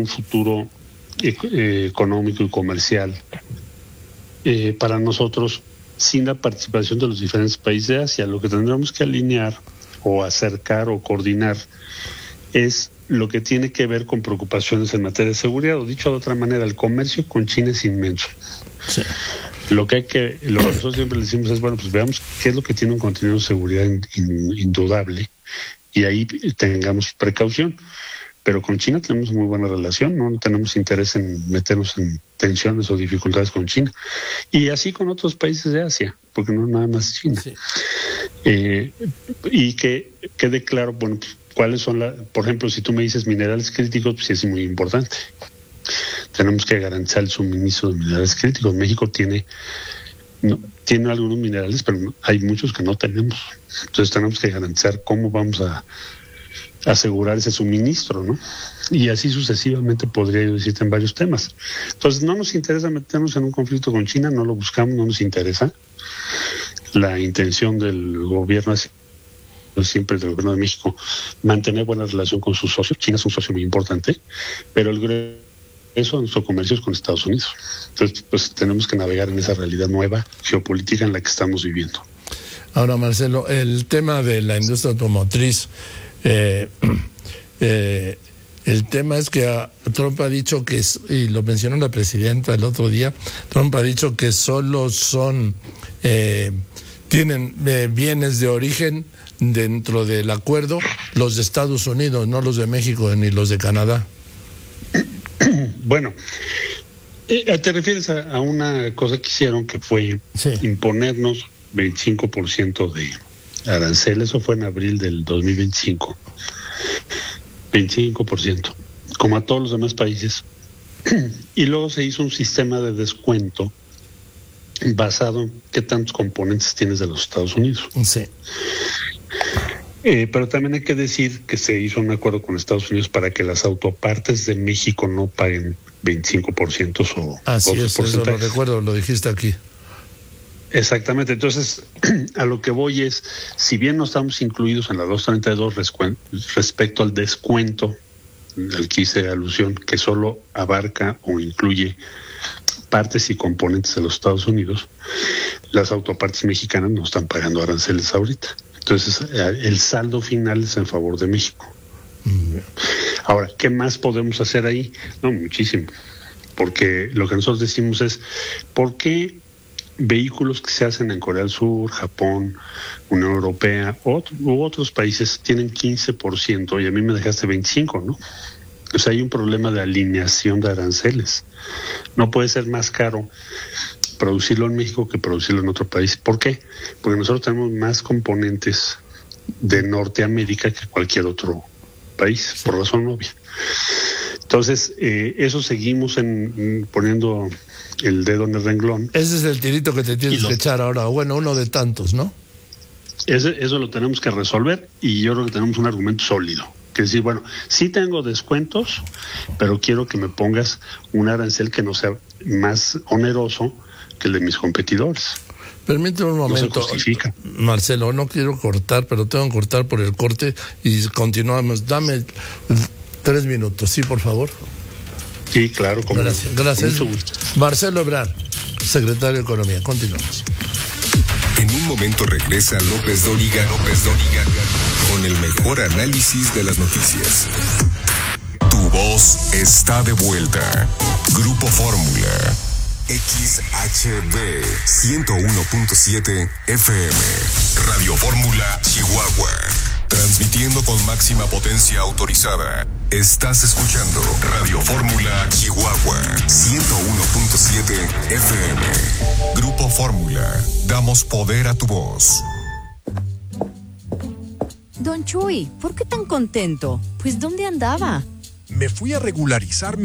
un futuro económico y comercial para nosotros sin la participación de los diferentes países de Asia. Lo que tendremos que alinear o acercar o coordinar es lo que tiene que ver con preocupaciones en materia de seguridad, o dicho de otra manera, el comercio con China es inmenso. Sí. Lo que nosotros siempre le decimos es, bueno, pues veamos qué es lo que tiene un contenido de seguridad indudable y ahí tengamos precaución. Pero con China tenemos muy buena relación, no tenemos interés en meternos en tensiones o dificultades con China. Y así con otros países de Asia, porque no nada más China. Sí. Y que quede claro, bueno, pues, cuáles son por ejemplo, si tú me dices minerales críticos, pues es muy importante. Tenemos que garantizar el suministro de minerales críticos. México tiene algunos minerales, pero hay muchos que no tenemos. Entonces tenemos que garantizar cómo vamos a asegurar ese suministro, ¿no? Y así sucesivamente podría yo decirte en varios temas. Entonces no nos interesa meternos en un conflicto con China, no lo buscamos, no nos interesa. La intención del gobierno es siempre del gobierno de México mantener buena relación con sus socios. China es un socio muy importante, pero el grueso de nuestro comercio es con Estados Unidos. Entonces, pues tenemos que navegar en esa realidad nueva geopolítica en la que estamos viviendo. Ahora, Marcelo, el tema de la industria automotriz, el tema es que Trump ha dicho que, y lo mencionó la presidenta el otro día, Trump ha dicho que solo tienen bienes de origen dentro del acuerdo los de Estados Unidos, no los de México ni los de Canadá. Bueno, te refieres a una cosa que hicieron que fue imponernos 25% de aranceles, eso fue en abril del 2025. 25%, como a todos los demás países. Y luego se hizo un sistema de descuento basado en qué tantos componentes tienes de los Estados Unidos. Sí. Pero también hay que decir que se hizo un acuerdo con Estados Unidos para que las autopartes de México no paguen 25% o así es, eso lo recuerdo, lo dijiste aquí. Exactamente, entonces a lo que voy es, si bien no estamos incluidos en la 232 respecto al descuento al que hice alusión, que solo abarca o incluye partes y componentes de los Estados Unidos, las autopartes mexicanas no están pagando aranceles ahorita. Entonces el saldo final es en favor de México. Ahora, ¿qué más podemos hacer ahí? No, muchísimo, porque lo que nosotros decimos es, ¿por qué vehículos que se hacen en Corea del Sur, Japón, Unión Europea u otros países tienen 15% y a mí me dejaste 25%, ¿no? O sea, hay un problema de alineación de aranceles. No puede ser más caro producirlo en México que producirlo en otro país. ¿Por qué? Porque nosotros tenemos más componentes de Norteamérica que cualquier otro país, por razón obvia. Entonces, eso seguimos poniendo el dedo en el renglón. Ese es el tirito que te tienes que echar ahora. Bueno, uno de tantos, ¿no? Eso lo tenemos que resolver y yo creo que tenemos un argumento sólido. Que decir, bueno, sí tengo descuentos, pero quiero que me pongas un arancel que no sea más oneroso que el de mis competidores. Permíteme un momento, no se justifica. Marcelo, no quiero cortar, pero tengo que cortar por el corte y continuamos. Dame 3 minutos, ¿sí, por favor? Sí, claro. Gracias. Marcelo Ebrard, secretario de Economía. Continuamos. En un momento regresa López Dóriga con el mejor análisis de las noticias. Tu voz está de vuelta. Grupo Fórmula. XHB 101.7 FM. Radio Fórmula Chihuahua. Transmitiendo con máxima potencia autorizada. Estás escuchando Radio Fórmula Chihuahua 101.7 FM. Grupo Fórmula. Damos poder a tu voz. Don Chuy, ¿por qué tan contento? Pues ¿dónde andaba? Me fui a regularizar mi